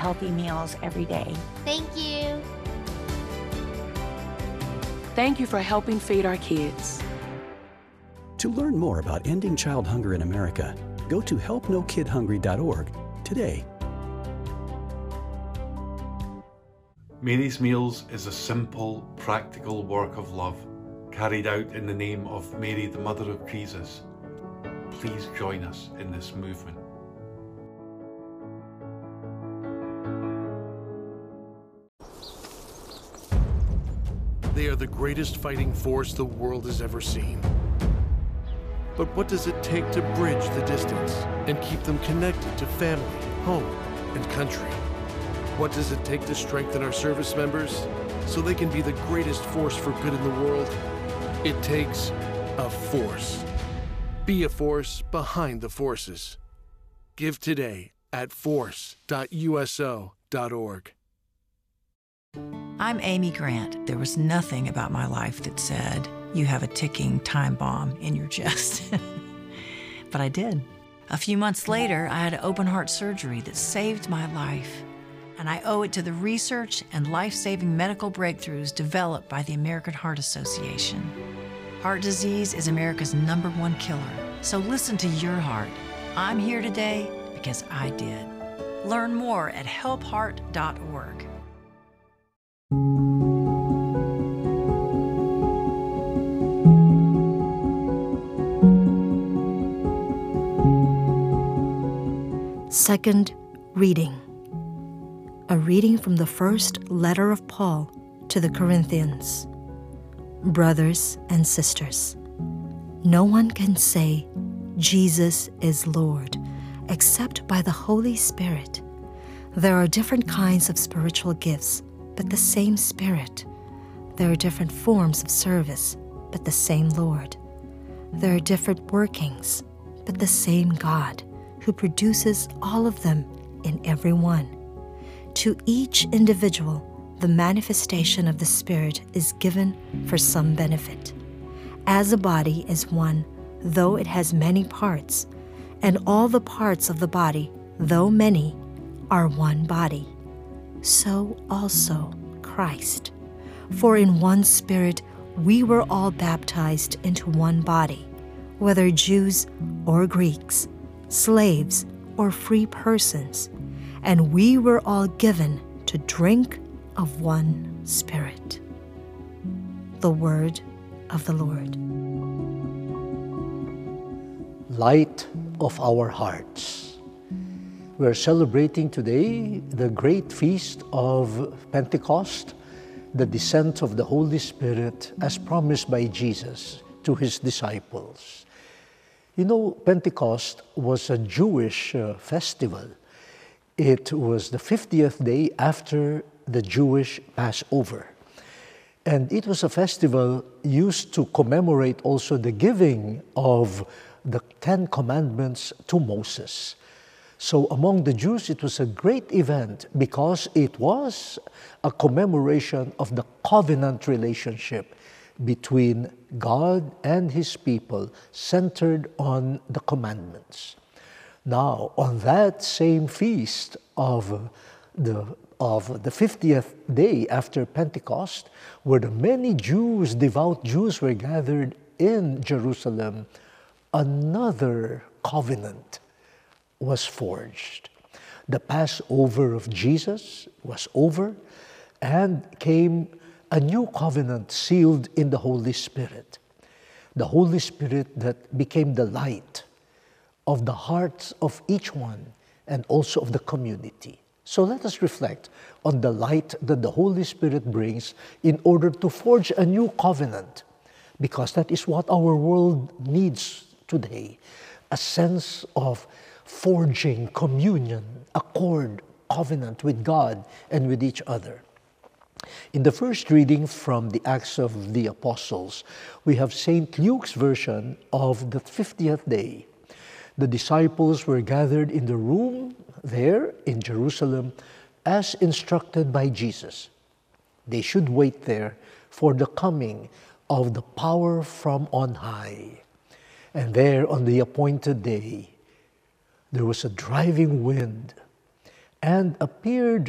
healthy meals every day. Thank you. Thank you for helping feed our kids. To learn more about ending child hunger in America, go to helpnokidhungry.org today. Mary's Meals is a simple, practical work of love carried out in the name of Mary, the Mother of Jesus. Please join us in this movement. They are the greatest fighting force the world has ever seen. But what does it take to bridge the distance and keep them connected to family, home, and country? What does it take to strengthen our service members so they can be the greatest force for good in the world? It takes a force. Be a force behind the forces. Give today at force.uso.org. I'm Amy Grant. There was nothing about my life that said, you have a ticking time bomb in your chest. But I did. A few months later, I had open heart surgery that saved my life. And I owe it to the research and life-saving medical breakthroughs developed by the American Heart Association. Heart disease is America's #1 killer. So listen to your heart. I'm here today because I did. Learn more at helpheart.org. Second reading. A reading from the first letter of Paul to the Corinthians. Brothers and sisters, no one can say Jesus is Lord except by the Holy Spirit. There are different kinds of spiritual gifts, but the same Spirit. There are different forms of service, but the same Lord. There are different workings, but the same God, who produces all of them in every one. To each individual, the manifestation of the Spirit is given for some benefit. As a body is one, though it has many parts, and all the parts of the body, though many, are one body, so also Christ. For in one Spirit we were all baptized into one body, whether Jews or Greeks, slaves or free persons, and we were all given to drink of one Spirit. The word of the Lord. Light of our hearts. We're celebrating today the great feast of Pentecost, the descent of the Holy Spirit as promised by Jesus to his disciples. You know, Pentecost was a Jewish festival. It was the 50th day after the Jewish Passover. And it was a festival used to commemorate also the giving of the 10 Commandments to Moses. So among the Jews, it was a great event because it was a commemoration of the covenant relationship between God and his people, centered on the commandments. Now, on that same feast of the 50th day after Pentecost, where the many Jews, devout Jews, were gathered in Jerusalem, another covenant was forged. The Passover of Jesus was over, and came a new covenant sealed in the Holy Spirit. The Holy Spirit that became the light of the hearts of each one and also of the community. So let us reflect on the light that the Holy Spirit brings in order to forge a new covenant, because that is what our world needs today, a sense of forging communion, accord, covenant with God and with each other. In the first reading from the Acts of the Apostles, we have St. Luke's version of the 50th day. The disciples were gathered in the room there in Jerusalem as instructed by Jesus. They should wait there for the coming of the power from on high. And there on the appointed day, there was a driving wind, and appeared